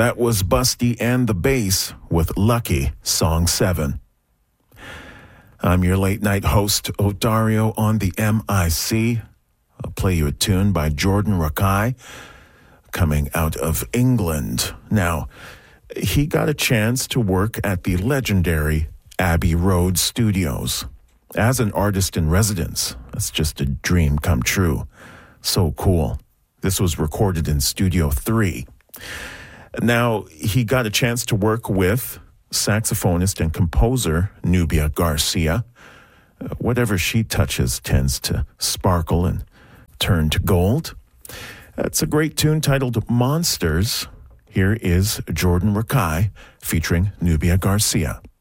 That was Busty and the Bass with Lucky, Song 7. I'm your late-night host, Odario, on the MIC. I'll play you a tune by Jordan Rakei, coming out of England. Now, he got a chance to work at the legendary Abbey Road Studios as an artist in residence. That's just a dream come true. So cool. This was recorded in Studio 3. Now, he got a chance to work with saxophonist and composer Nubia Garcia. Whatever she touches tends to sparkle and turn to gold. It's a great tune titled Monsters. Here is Jordan Rakei featuring Nubia Garcia.